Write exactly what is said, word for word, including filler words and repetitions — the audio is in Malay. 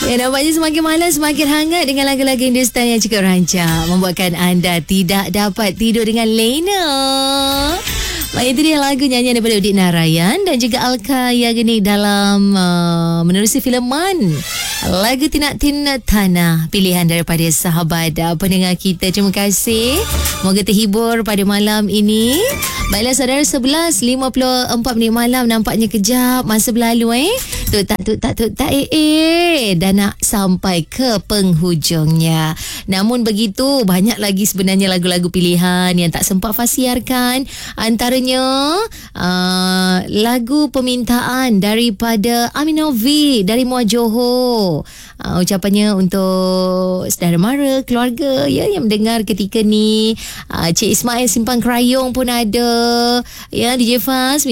Ya, nampaknya semakin malam semakin hangat dengan lagu-lagu Hindustan yang cukup rancak, membuatkan anda tidak dapat tidur dengan lena. Baik, itu dia lagu nyanyian daripada Udit Narayan dan juga Alka Yagnik dalam uh, menerusi fileman lagu Tina Tina Tanah, pilihan daripada sahabat uh, pendengar kita. Terima kasih. Moga terhibur pada malam ini. Baiklah saudara, sebelas lima puluh empat minit malam, nampaknya kejap masa berlalu eh. Tuk tak tuk tak tuk tak eh eh dah nak sampai ke penghujungnya. Namun begitu, banyak lagi sebenarnya lagu-lagu pilihan yang tak sempat Faz siarkan. Antaranya uh, lagu permintaan daripada Aminovi dari Muar Johor. Uh, ucapannya untuk saudara mara, keluarga ya yang mendengar ketika ni. uh, Cik Ismail Simpang Kerayong pun ada ya, D J Faz.